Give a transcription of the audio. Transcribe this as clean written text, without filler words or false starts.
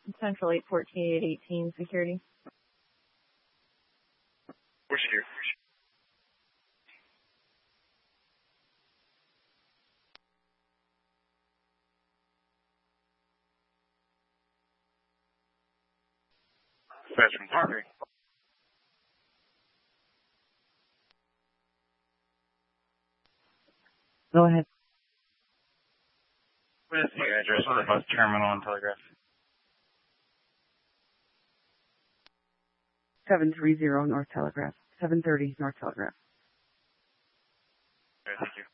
Central 814-818 security. Where's here? Fetch from Parker. Go ahead. What is the address for the bus terminal and telegraph? 730 North Telegraph. 730 North Telegraph. Okay, thank you.